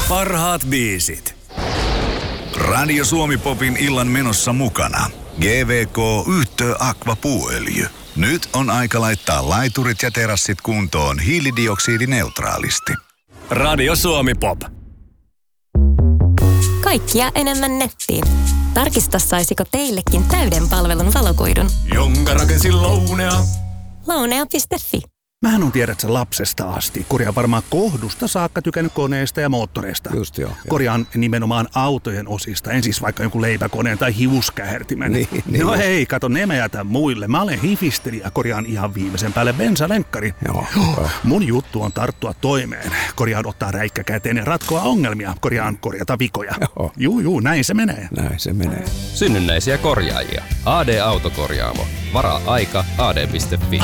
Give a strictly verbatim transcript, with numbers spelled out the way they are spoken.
Parhaat biisit. Radio Suomi Popin illan menossa mukana. G V K Yhtö Aqua puuöljy. Nyt on aika laittaa laiturit ja terassit kuntoon hiilidioksidineutraalisti. Radio Suomi Pop. Kaikkia enemmän nettiin. Tarkista, saisiko teillekin täyden palvelun valokuidun. Jonka rakensin Lounea. Lounea piste fi. Mähän on tiedät sä lapsesta asti. Korjaan varmaan kohdusta saakka tykännyt koneista ja moottoreista. Just joo. Korjaan nimenomaan autojen osista. En siis vaikka jonkun leipäkoneen tai hiuskähertimen. Niin, niin no just. hei, kato, ne mä jätän muille. Mä olen hifisteli ja korjaan ihan viimeisen päälle bensalenkkari. Joo. Oh, mun juttu on tarttua toimeen. Korjaan ottaa räikkä käteen ja ratkoa ongelmia. Korjaan korjata vikoja. Joo. Juu, juu, näin se menee. Näin se menee. Synnynnäisiä korjaajia. A D Autokorjaamo. Varaa aika A D piste fi.